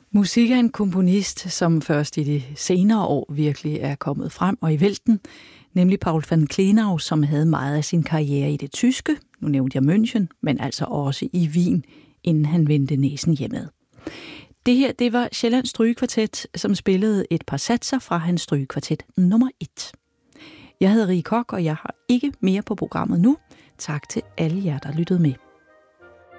Musik er en komponist, som først i de senere år virkelig er kommet frem og i vælten, nemlig Paul van Klenau, som havde meget af sin karriere i det tyske, nu nævnte jeg München, men altså også i Wien, inden han vendte næsen hjemad. Det her, det var Sjællands Strygekvartet, som spillede et par satser fra hans Strygekvartet nummer 1. Jeg hedder Rie Koch, og jeg har ikke mere på programmet nu. Tak til alle jer, der lyttede med.